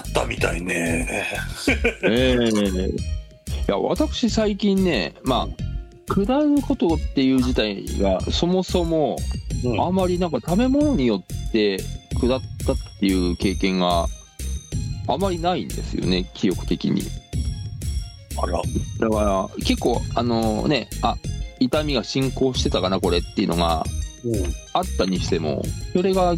たみたいね。 いや私最近ね、まあ下ることっていう自体がそもそもあまりなんか食べ物によって下ったっていう経験があまりないんですよね、記憶的に。 あら。 だから結構痛みが進行してたかなこれっていうのがあったにしても、それが